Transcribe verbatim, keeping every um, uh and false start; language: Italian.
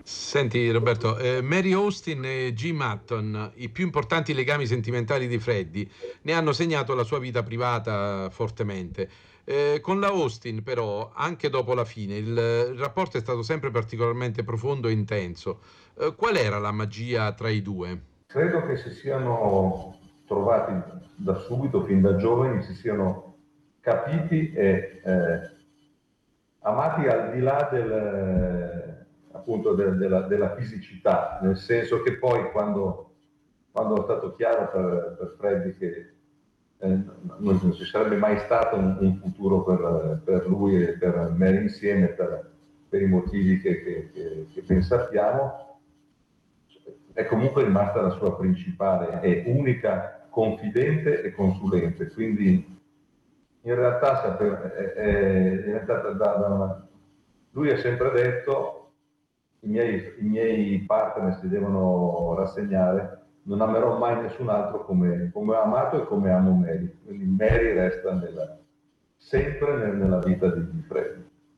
Senti Roberto, eh, Mary Austin e Jim Hutton, i più importanti legami sentimentali di Freddie, ne hanno segnato la sua vita privata fortemente. Eh, con la Austin, però, anche dopo la fine, il, il rapporto è stato sempre particolarmente profondo e intenso. Eh, qual era la magia tra i due? Credo che si siano trovati da subito, fin da giovani, si siano capiti e eh, amati al di là del, eh, appunto del- della, della fisicità, nel senso che poi quando, quando è stato chiaro per, per Freddy che eh, non, non ci sarebbe mai stato un, un futuro per, per lui e per Mary insieme, per, per i motivi che, che, che, che ben sappiamo, è comunque rimasta la sua principale e unica confidente e consulente, quindi in realtà sape- è, è diventata da, da una... Lui ha sempre detto i miei, i miei partner si devono rassegnare, non amerò mai nessun altro come, come ho amato e come amo Mary, quindi Mary resta nella, sempre nel- nella vita di, di Freddy.